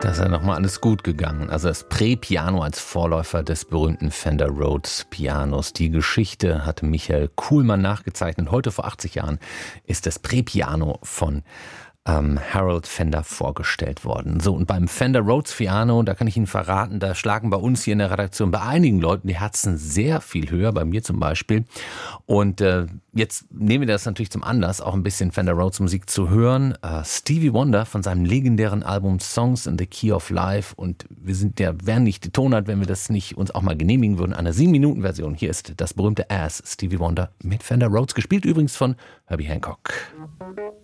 Da ist ja nochmal alles gut gegangen. Also das Prä-Piano als Vorläufer des berühmten Fender Rhodes Pianos. Die Geschichte hat Michael Kuhlmann nachgezeichnet. Heute vor 80 Jahren ist das Prä-Piano von Harold Fender vorgestellt worden. So, und beim Fender Rhodes Piano, da kann ich Ihnen verraten, da schlagen bei uns hier in der Redaktion bei einigen Leuten die Herzen sehr viel höher, bei mir zum Beispiel. Und jetzt nehmen wir das natürlich zum Anlass, auch ein bisschen Fender Rhodes Musik zu hören. Stevie Wonder von seinem legendären Album Songs in the Key of Life. Und wir wären nicht die Tonart, wenn wir das nicht uns auch mal genehmigen würden. Eine 7-Minuten-Version. Hier ist das berühmte Ass, Stevie Wonder mit Fender Rhodes, gespielt übrigens von Herbie Hancock.